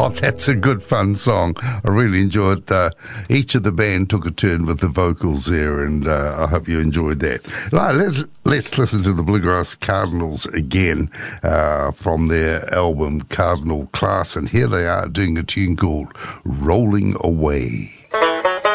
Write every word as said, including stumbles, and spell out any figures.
Oh, that's a good fun song. I really enjoyed uh, each of the band took a turn with the vocals there, and uh, I hope you enjoyed that. Right, let's, let's listen to the Bluegrass Cardinals again uh, from their album Cardinal Class, and here they are doing a tune called Rolling Away.